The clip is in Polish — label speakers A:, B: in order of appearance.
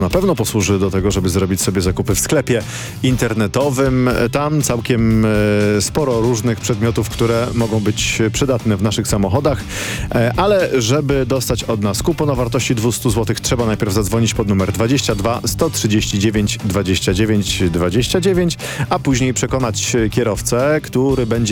A: Na pewno posłuży do tego, żeby zrobić sobie zakupy w sklepie internetowym. Tam całkiem sporo różnych przedmiotów, które mogą być przydatne w naszych samochodach. Ale żeby dostać od nas kupon o wartości 200 zł, trzeba najpierw zadzwonić pod numer 22 139 29 29, a później przekonać kierowcę, który będzie